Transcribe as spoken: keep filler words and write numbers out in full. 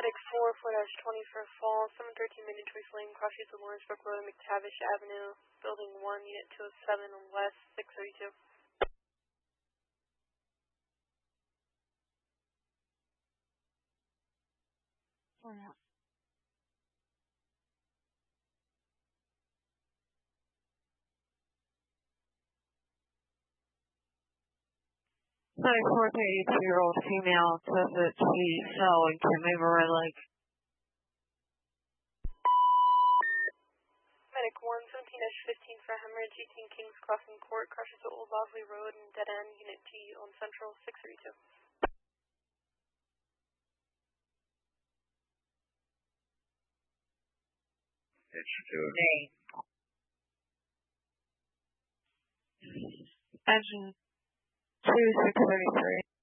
Medic four, four twenty for fall, seven thirteen Main Choice Lane, cross streets of Lawrenceburg Road, McTavish Avenue, Building one, Unit two oh seven, West, six thirty-two. Oh, yeah. thirty-four to eighty-two-year-old female says that she fell and can't move her right leg. Medic one, seventeen fifteen for hemorrhage, eighteen Kings Crossing Court, crashes to Old Bosley Road and dead end, Unit G on Central, six thirty-two. Hey. Engine two six thirty-three.